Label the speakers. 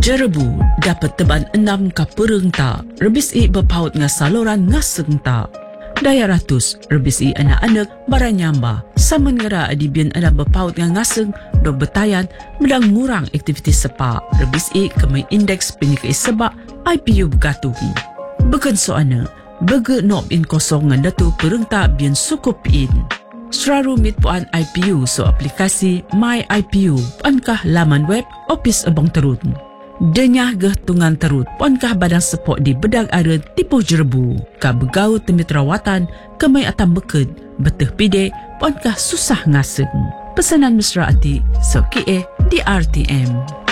Speaker 1: Jerebu dapat teban 6 ka pereng ta, rebis berpaut nga saluran ngaseng ta. Daya ratus, rebis anak-anak baranyamba. Saman ngara adibian anak berpaut nga ngaseng, do betayan, medang ngurang aktivitas sepa. Rebis kemay indeks pinika sebab IPU bergatung. Bukan soana, bege nob in kosong nga datu pereng ta bian sukup in. Seraru mit puan IPU so aplikasi My IPU, puankah laman web Office Abang Terut. Denyah geh tungan terut, puankah badan sepok di bedag aran tipu Jerebu. Ka begau temit rawatan, kemai atam beked, beteh pide, puankah susah ngaseng. Pesanan mesra ati, so kie di RTM.